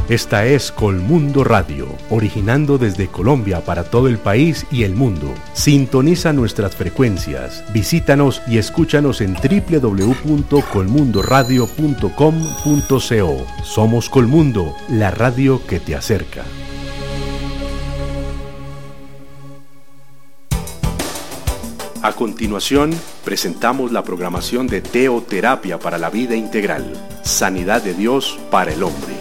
Esta es Colmundo Radio, originando desde Colombia para todo el país y el mundo. Sintoniza nuestras frecuencias, visítanos y escúchanos en www.colmundoradio.com.co. Somos Colmundo, la radio que te acerca. A continuación, presentamos la programación de Teoterapia para la Vida Integral, Sanidad de Dios para el Hombre.